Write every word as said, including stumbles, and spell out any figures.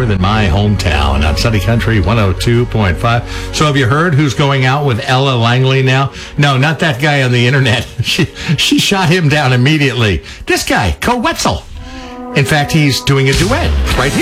more than my hometown on Sunny Country one oh two point five. So have you heard who's going out with Ella Langley now? No, not that guy on the internet. She, she shot him down immediately. This guy, Co Wetzel. In fact, he's doing a duet right here.